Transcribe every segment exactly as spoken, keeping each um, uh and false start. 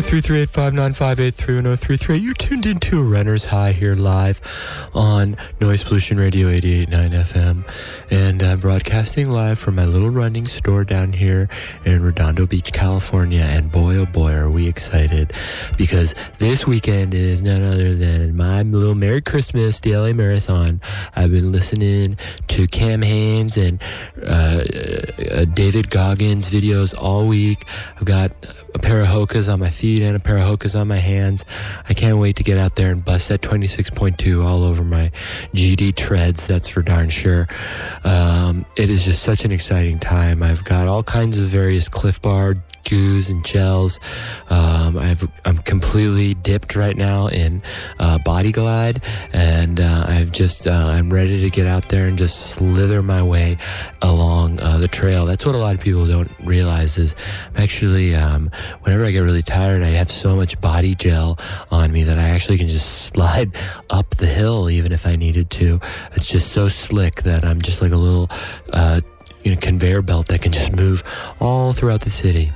three three eight, five nine five eight, three one zero three three. You're tuned into Runner's High here live on Noise Pollution Radio eighty-eight point nine F M. And I'm broadcasting live from my little running store down here in Redondo Beach, California. And boy, oh boy, are we excited, because this weekend is none other than my little Merry Christmas, the L A Marathon. I've been listening to Cam Hanes and uh, uh, David Goggins videos all week. I've got a pair of Hokas on my feet and a pair of Hokas on my hands. I can't wait to get out there and bust that twenty-six point two all over my G D treads, that's for darn sure. Um, it is just such an exciting time. I've got all kinds of various Cliff Bar goos and gels. Um, I've, I'm completely dipped right now in uh, Body Glide, and uh, I've just uh, I'm ready to get out there and just slither my way along uh, the trail. That's what a lot of people don't realize is I'm actually um, whenever I get really tired, I have so much body gel on me that I actually can just slide up the hill even if I needed to. It's just so slick that I'm just like a little uh, you know, conveyor belt that can just move all throughout the city.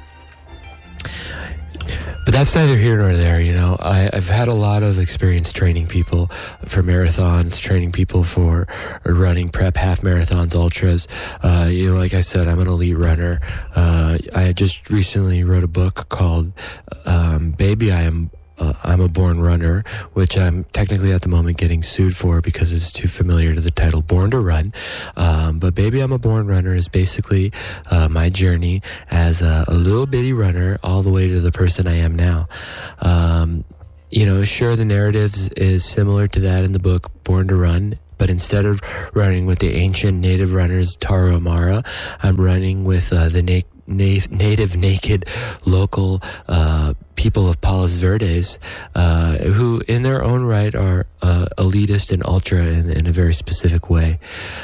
But that's neither here nor there, you know. I, I've had a lot of experience training people for marathons, training people for running prep half marathons, ultras. Uh, you know, like I said, I'm an elite runner. Uh, I just recently wrote a book called um, Baby, I Am Uh, I'm a Born Runner, which I'm technically at the moment getting sued for because it's too familiar to the title Born to Run. Um, but Baby, I'm a Born Runner is basically uh, my journey as a, a little bitty runner all the way to the person I am now. Um, you know, sure, the narrative is similar to that in the book Born to Run. But instead of running with the ancient native runners Tarahumara, I'm running with uh, the na- na- native, naked, local uh, people of Palos Verdes, uh, who in their own right are uh, elitist and ultra in, in a very specific way.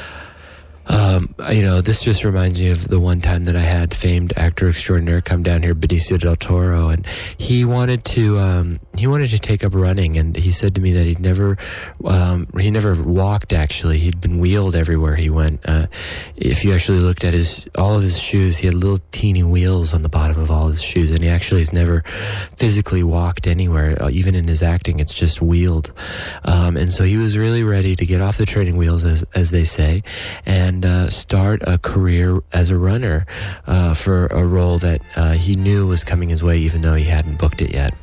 Um, you know, this just reminds me of the one time that I had famed actor extraordinaire come down here, Benicio del Toro, and he wanted to, um, he wanted to take up running, and he said to me that he'd never, um, he never walked actually. He'd been wheeled everywhere he went. Uh, if you actually looked at his, all of his shoes, he had little teeny wheels on the bottom of all his shoes, and he actually has never physically walked anywhere. Uh, even in his acting, it's just wheeled. Um, and so he was really ready to get off the training wheels, as, as they say, and And uh, start a career as a runner uh, for a role that uh, he knew was coming his way, even though he hadn't booked it yet.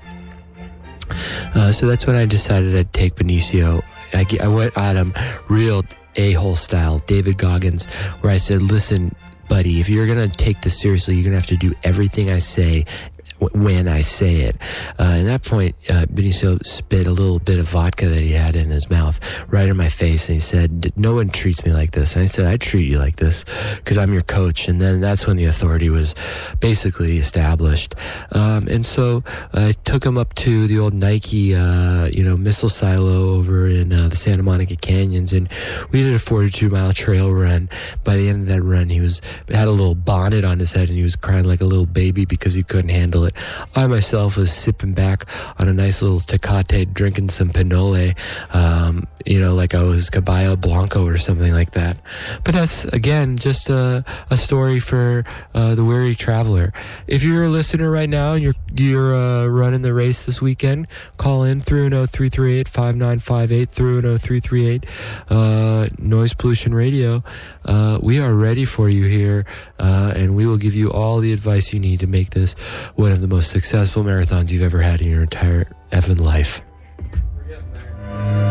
Uh, so that's when I decided I'd take Benicio. I, I went at him real a-hole style, David Goggins, where I said, listen, buddy, if you're going to take this seriously, you're going to have to do everything I say when I say it. Uh, at that point, uh, Benicio spit a little bit of vodka that he had in his mouth right in my face, and he said, no one treats me like this. And I said, I treat you like this because I'm your coach. And then that's when the authority was basically established. Um, and so I took him up to the old Nike, uh, you know, missile silo over in uh, the Santa Monica Canyons, and we did a forty-two mile trail run. By the end of that run, he was had a little bonnet on his head, and he was crying like a little baby because he couldn't handle it. I myself was sipping back on a nice little Tecate, drinking some Pinole, um, you know, like I was Caballo Blanco or something like that. But that's, again, just a, a story for uh, the weary traveler. If you're a listener right now and you're you're uh, running the race this weekend, call in three one zero, three three eight, five nine five eight, three one zero, three three eight, uh, Noise Pollution Radio. Uh, we are ready for you here, uh, and we will give you all the advice you need to make this one of the most successful marathons you've ever had in your entire effing life.